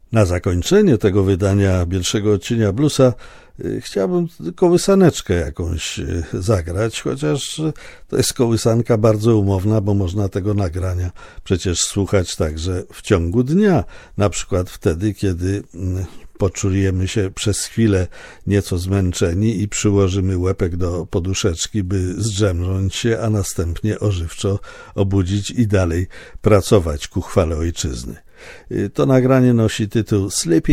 Na zakończenie tego wydania Bielszego Odcienia Bluesa chciałbym kołysaneczkę jakąś zagrać, chociaż to jest kołysanka bardzo umowna, bo można tego nagrania przecież słuchać także w ciągu dnia, na przykład wtedy, kiedy poczujemy się przez chwilę nieco zmęczeni i przyłożymy łepek do poduszeczki, by zdrzemnąć się, a następnie ożywczo obudzić i dalej pracować ku chwale ojczyzny. To nagranie nosi tytuł Sleepy